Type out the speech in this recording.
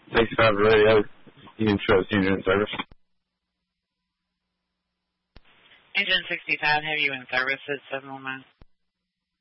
65 radio. You can show us engine service. Engine 65, have you in service at 719?